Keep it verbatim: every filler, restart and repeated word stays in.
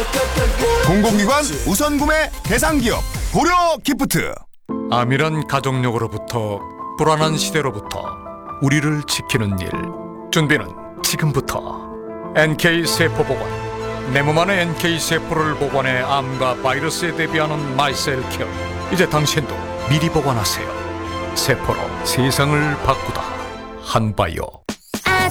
공공기관 우선구매 대상기업 고려기프트. 암이란 가족력으로부터 불안한 시대로부터 우리를 지키는 일, 준비는 지금부터. 엔케이세포보건, 내 몸 안의 엔케이세포를 보관해 암과 바이러스에 대비하는 마이셀케어. 이제 당신도 미리 보관하세요. 세포로 세상을 바꾸다. 한바이오.